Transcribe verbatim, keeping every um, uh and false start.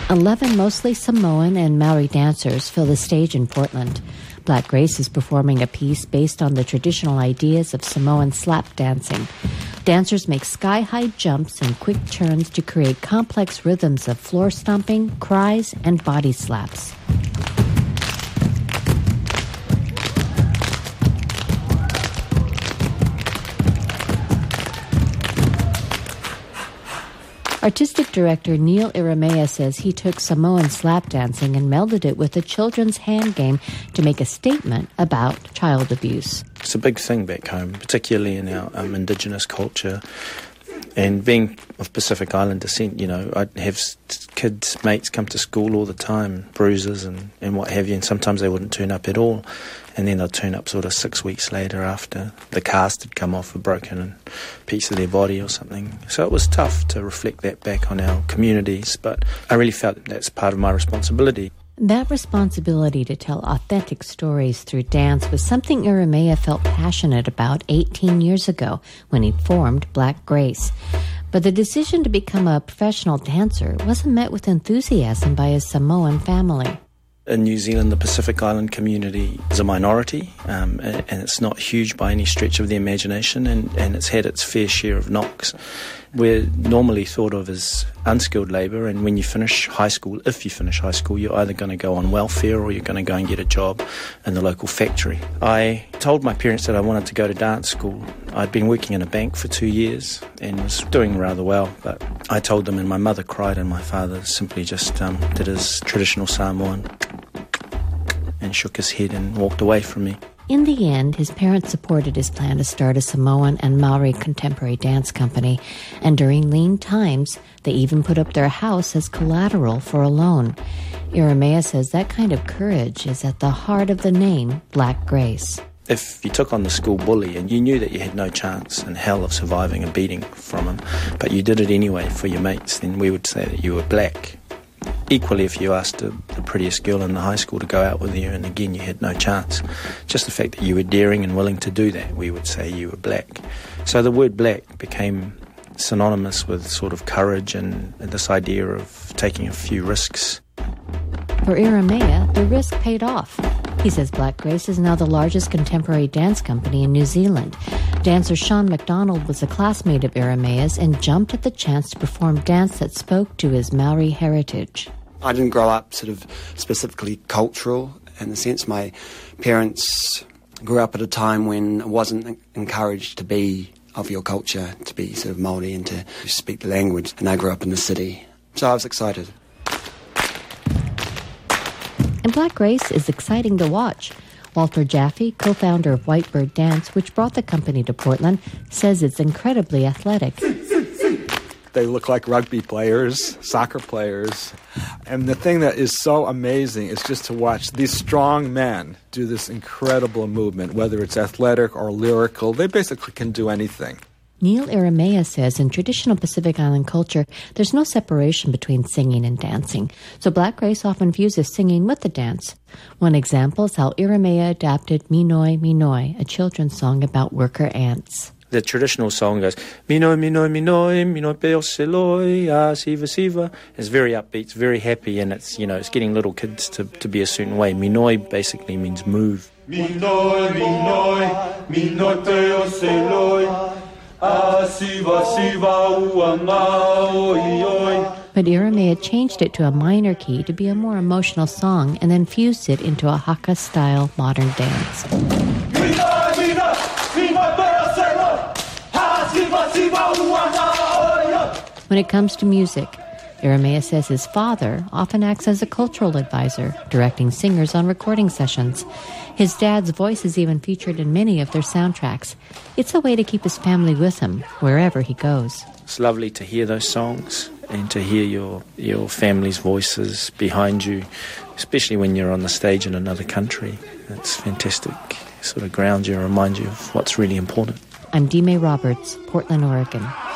Eleven mostly Samoan and Maori dancers fill the stage in Portland. Black Grace is performing a piece based on the traditional ideas of Samoan slap dancing. Dancers make sky-high jumps and quick turns to create complex rhythms of floor stomping, cries, and body slaps. Artistic director Neil Iramea says he took Samoan slap dancing and melded it with a children's hand game to make a statement about child abuse. It's a big thing back home, particularly in our um, Indigenous culture. And being of Pacific Island descent, you know, I'd have kids, mates come to school all the time, bruises and, and what have you, and sometimes they wouldn't turn up at all. And then they'll turn up sort of six weeks later after the cast had come off a broken piece of their body or something. So it was tough to reflect that back on our communities, but I really felt that that's part of my responsibility. That responsibility to tell authentic stories through dance was something Iramea felt passionate about eighteen years ago when he formed Black Grace. But the decision to become a professional dancer wasn't met with enthusiasm by his Samoan family. In New Zealand, the Pacific Island community is a minority, um, and it's not huge by any stretch of the imagination, and, and it's had its fair share of knocks. We're normally thought of as unskilled labour, and when you finish high school, if you finish high school, you're either going to go on welfare or you're going to go and get a job in the local factory. I told my parents that I wanted to go to dance school. I'd been working in a bank for two years and was doing rather well, but I told them, and my mother cried, and my father simply just um, did his traditional Samoan and shook his head and walked away from me. In the end, his parents supported his plan to start a Samoan and Maori contemporary dance company, and during lean times, they even put up their house as collateral for a loan. Iramea says that kind of courage is at the heart of the name Black Grace. If you took on the school bully and you knew that you had no chance in hell of surviving a beating from him, but you did it anyway for your mates, then we would say that you were black. Equally, if you asked the, the prettiest girl in the high school to go out with you, and again you had no chance, just the fact that you were daring and willing to do that, we would say you were black. So the word black became synonymous with sort of courage and, and this idea of taking a few risks. For Iramea, the risk paid off. He says Black Grace is now the largest contemporary dance company in New Zealand. Dancer Sean McDonald was a classmate of Iramea's and jumped at the chance to perform dance that spoke to his Maori heritage. I didn't grow up sort of specifically cultural in the sense my parents grew up at a time when it wasn't encouraged to be of your culture, to be sort of Māori and to speak the language. And I grew up in the city, so I was excited. And Black Grace is exciting to watch. Walter Jaffe, co-founder of Whitebird Dance, which brought the company to Portland, says it's incredibly athletic. They look like rugby players, soccer players. And the thing that is so amazing is just to watch these strong men do this incredible movement, whether it's athletic or lyrical. They basically can do anything. Neil Iramea says in traditional Pacific Island culture, there's no separation between singing and dancing, so Black Grace often fuses singing with the dance. One example is how Iramea adapted Minoi Minoi, a children's song about worker ants. The traditional song goes, Minoi Minoi Minoi, Minoi Peo Seloi, Ah Siva Siva. It's very upbeat, it's very happy, and it's, you know, it's getting little kids to, to be a certain way. Minoi basically means move. Minoi Minoi, Minoi Peo Seloi. But Iramea changed it to a minor key to be a more emotional song and then fused it into a Haka-style modern dance. When it comes to music, Iramea says his father often acts as a cultural advisor, directing singers on recording sessions. His dad's voice is even featured in many of their soundtracks. It's a way to keep his family with him wherever he goes. It's lovely to hear those songs and to hear your, your family's voices behind you, especially when you're on the stage in another country. It's fantastic. It sort of grounds you and reminds you of what's really important. I'm Dime Roberts, Portland, Oregon.